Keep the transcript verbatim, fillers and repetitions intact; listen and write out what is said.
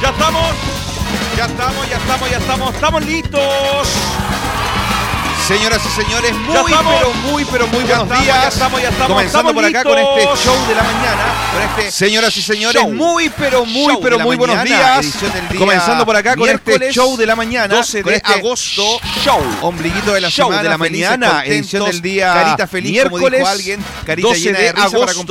Ya estamos, ya estamos, ya estamos, ya estamos, estamos listos. Señoras y señores, muy Ya estamos. pero muy pero muy Ya buenos estamos, días. ya estamos, ya estamos, Comenzando estamos por acá listos. con este show de la mañana. Con este Señoras y señores, show. muy pero muy Show pero de la muy buenos mañana, días. edición del día Comenzando por acá con este miércoles show de la mañana. doce con de este agosto. Show. Ombliguito de la Show semana, de la felices, mañana, contentos, edición del día carita feliz, como miércoles dijo alguien, carita doce llena de de risa agosto. para